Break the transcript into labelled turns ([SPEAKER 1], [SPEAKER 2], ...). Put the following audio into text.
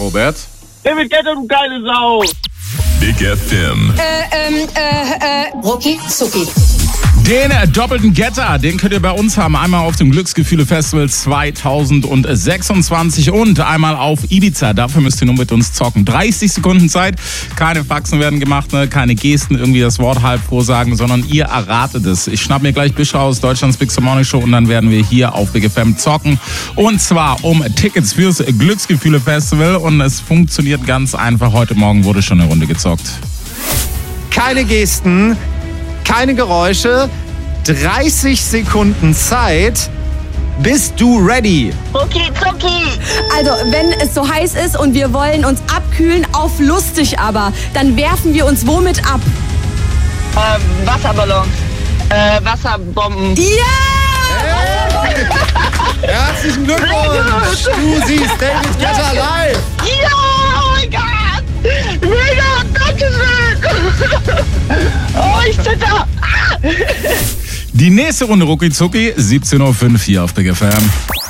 [SPEAKER 1] Robert.
[SPEAKER 2] David Guetta, du geile Sau.
[SPEAKER 3] Big FM.
[SPEAKER 4] Rucki Zucki.
[SPEAKER 1] Den doppelten Getter, den könnt ihr bei uns haben. Einmal auf dem Glücksgefühle-Festival 2026 und einmal auf Ibiza. Dafür müsst ihr nur mit uns zocken. 30 Sekunden Zeit. Keine Faxen werden gemacht, ne? Keine Gesten, irgendwie das Wort halb vorsagen, sondern ihr erratet es. Ich schnapp mir gleich Bischof aus Deutschlands Big Morning Show und dann werden wir hier auf Big FM zocken. Und zwar um Tickets fürs Glücksgefühle-Festival. Und es funktioniert ganz einfach. Heute Morgen wurde schon eine Runde gezockt.
[SPEAKER 5] Keine Gesten, keine Geräusche, 30 Sekunden Zeit. Bist du ready?
[SPEAKER 2] Rucki Zucki.
[SPEAKER 6] Also, wenn es so heiß ist und wir wollen uns abkühlen, auf lustig aber, dann werfen wir uns womit ab?
[SPEAKER 2] Wasserballons. Wasserbomben.
[SPEAKER 6] Ja!
[SPEAKER 5] Hey! Herzlichen Glückwunsch! Du siehst David Guetta live!
[SPEAKER 2] Ja, oh mein Gott. Mega, Dankeschön. Oh, ich zitter.
[SPEAKER 1] Die nächste Runde Rucki Zucki, 17:05 Uhr hier auf Big FM.